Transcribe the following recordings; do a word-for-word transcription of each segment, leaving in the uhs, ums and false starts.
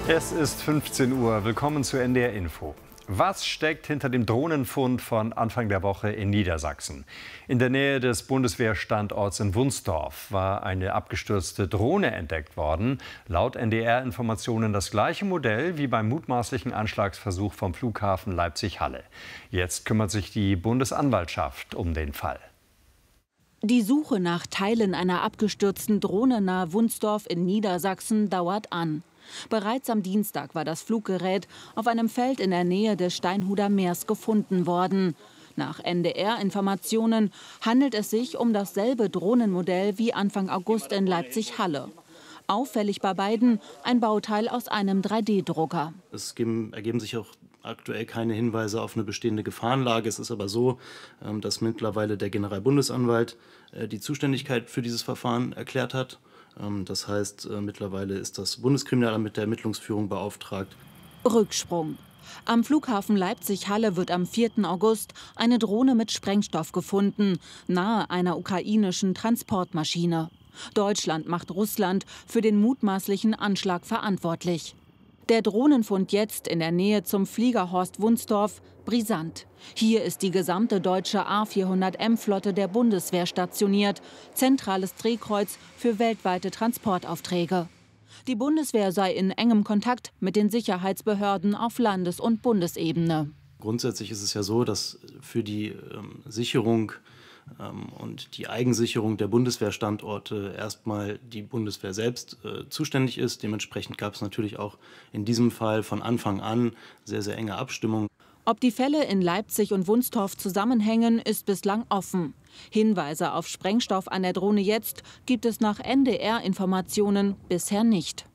Es ist fünfzehn Uhr. Willkommen zu N D R Info. Was steckt hinter dem Drohnenfund von Anfang der Woche in Niedersachsen? In der Nähe des Bundeswehrstandorts in Wunsdorf war eine abgestürzte Drohne entdeckt worden. Laut N D R-Informationen das gleiche Modell wie beim mutmaßlichen Anschlagsversuch vom Flughafen Leipzig-Halle. Jetzt kümmert sich die Bundesanwaltschaft um den Fall. Die Suche nach Teilen einer abgestürzten Drohne nahe Wunsdorf in Niedersachsen dauert an. Bereits am Dienstag war das Fluggerät auf einem Feld in der Nähe des Steinhuder Meers gefunden worden. Nach N D R-Informationen handelt es sich um dasselbe Drohnenmodell wie Anfang August in Leipzig-Halle. Auffällig bei beiden ein Bauteil aus einem drei D Drucker. Es ergeben sich auch aktuell keine Hinweise auf eine bestehende Gefahrenlage. Es ist aber so, dass mittlerweile der Generalbundesanwalt die Zuständigkeit für dieses Verfahren erklärt hat. Das heißt, mittlerweile ist das Bundeskriminalamt mit der Ermittlungsführung beauftragt. Rücksprung. Am Flughafen Leipzig-Halle wird am vierten August eine Drohne mit Sprengstoff gefunden, nahe einer ukrainischen Transportmaschine. Deutschland macht Russland für den mutmaßlichen Anschlag verantwortlich. Der Drohnenfund jetzt in der Nähe zum Fliegerhorst Wunsdorf brisant. Hier ist die gesamte deutsche A vierhundert M-Flotte der Bundeswehr stationiert, zentrales Drehkreuz für weltweite Transportaufträge. Die Bundeswehr sei in engem Kontakt mit den Sicherheitsbehörden auf Landes- und Bundesebene. Grundsätzlich ist es ja so, dass für die ähm, Sicherung ähm, und die Eigensicherung der Bundeswehrstandorte erstmal die Bundeswehr selbst äh, zuständig ist. Dementsprechend gab es natürlich auch in diesem Fall von Anfang an sehr, sehr enge Abstimmung. Ob die Fälle in Leipzig und Wunsdorf zusammenhängen, ist bislang offen. Hinweise auf Sprengstoff an der Drohne jetzt gibt es nach N D R-Informationen bisher nicht.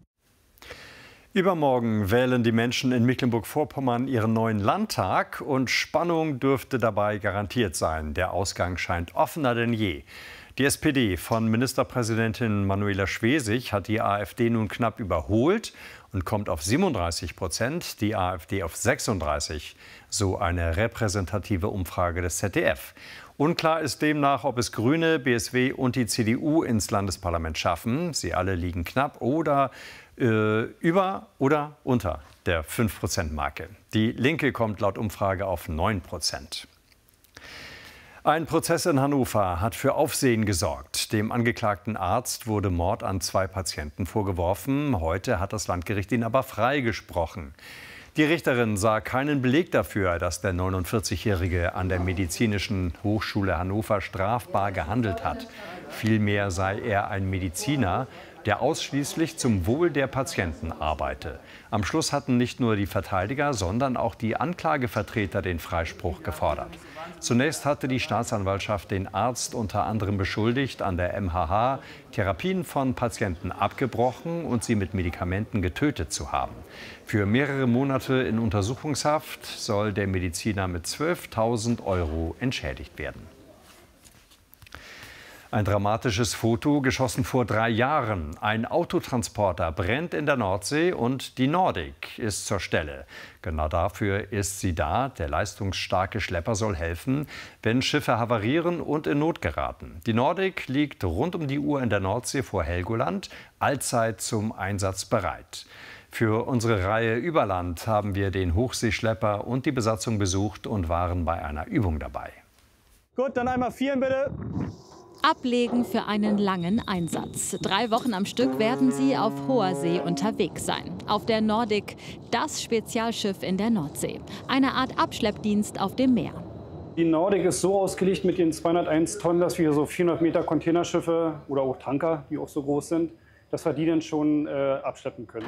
Übermorgen wählen die Menschen in Mecklenburg-Vorpommern ihren neuen Landtag und Spannung dürfte dabei garantiert sein. Der Ausgang scheint offener denn je. Die S P D von Ministerpräsidentin Manuela Schwesig hat die AfD nun knapp überholt und kommt auf siebenunddreißig Prozent, die AfD auf sechsunddreißig, so eine repräsentative Umfrage des Z D F. Unklar ist demnach, ob es Grüne, B S W und die C D U ins Landesparlament schaffen. Sie alle liegen knapp oder äh, über oder unter der fünf Prozent Marke. Die Linke kommt laut Umfrage auf neun Prozent. Ein Prozess in Hannover hat für Aufsehen gesorgt. Dem angeklagten Arzt wurde Mord an zwei Patienten vorgeworfen. Heute hat das Landgericht ihn aber freigesprochen. Die Richterin sah keinen Beleg dafür, dass der neunundvierzigjährige an der Medizinischen Hochschule Hannover strafbar gehandelt hat. Vielmehr sei er ein Mediziner, der ausschließlich zum Wohl der Patienten arbeite. Am Schluss hatten nicht nur die Verteidiger, sondern auch die Anklagevertreter den Freispruch gefordert. Zunächst hatte die Staatsanwaltschaft den Arzt unter anderem beschuldigt, an der M H H Therapien von Patienten abgebrochen und sie mit Medikamenten getötet zu haben. Für mehrere Monate in Untersuchungshaft soll der Mediziner mit zwölftausend Euro entschädigt werden. Ein dramatisches Foto, geschossen vor drei Jahren. Ein Autotransporter brennt in der Nordsee und die Nordic ist zur Stelle. Genau dafür ist sie da. Der leistungsstarke Schlepper soll helfen, wenn Schiffe havarieren und in Not geraten. Die Nordic liegt rund um die Uhr in der Nordsee vor Helgoland, allzeit zum Einsatz bereit. Für unsere Reihe Überland haben wir den Hochseeschlepper und die Besatzung besucht und waren bei einer Übung dabei. Gut, dann einmal vieren bitte. Ablegen für einen langen Einsatz. Drei Wochen am Stück werden sie auf hoher See unterwegs sein. Auf der Nordic, das Spezialschiff in der Nordsee. Eine Art Abschleppdienst auf dem Meer. Die Nordic ist so ausgelegt mit den zweihunderteins Tonnen, dass wir so vierhundert Meter Containerschiffe oder auch Tanker, die auch so groß sind, dass wir die dann schon äh, abschleppen können.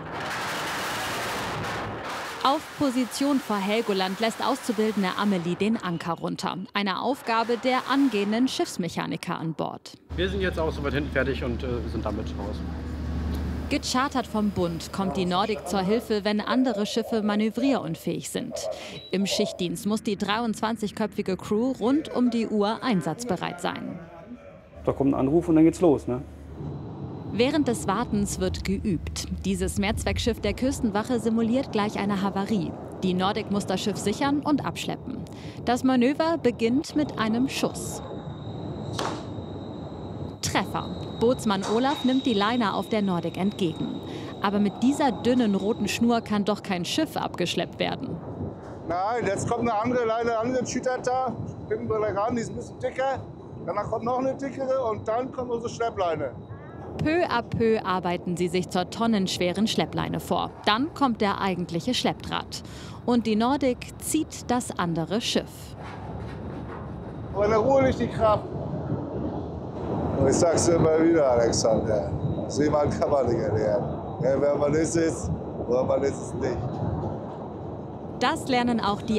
Auf Position vor Helgoland lässt Auszubildende Amelie den Anker runter. Eine Aufgabe der angehenden Schiffsmechaniker an Bord. Wir sind jetzt auch so weit hinten fertig und äh, sind damit raus. Gechartert vom Bund kommt die Nordic zur Hilfe, wenn andere Schiffe manövrierunfähig sind. Im Schichtdienst muss die dreiundzwanzigköpfige Crew rund um die Uhr einsatzbereit sein. Da kommt ein Anruf und dann geht's los, ne? Während des Wartens wird geübt. Dieses Mehrzweckschiff der Küstenwache simuliert gleich eine Havarie. Die Nordic muss das Schiff sichern und abschleppen. Das Manöver beginnt mit einem Schuss. Treffer. Bootsmann Olaf nimmt die Leine auf der Nordic entgegen. Aber mit dieser dünnen roten Schnur kann doch kein Schiff abgeschleppt werden. Nein, jetzt kommt eine andere Leine, eine andere Schütterter. Binden wir gleich ran, die ist ein bisschen dicker. Danach kommt noch eine dickere und dann kommt unsere Schleppleine. Peu à peu arbeiten sie sich zur tonnenschweren Schleppleine vor. Dann kommt der eigentliche Schleppdraht. Und die Nordic zieht das andere Schiff. Aber in der Ruhe liegt die Kraft. Und ich sag's dir immer wieder, Alexander. Seemann kann man nicht erlernen. Ja, wer man ist, ist, oder man ist es nicht. Das lernen auch die